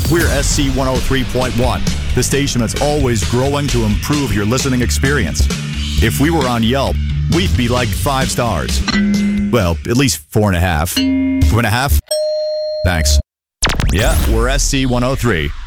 We're SC 103.1, the station that's always growing to improve your listening experience. If we were on Yelp, we'd be like 5 stars. Well, at least 4.5. 2.5? Thanks. Yeah, we're SC 103.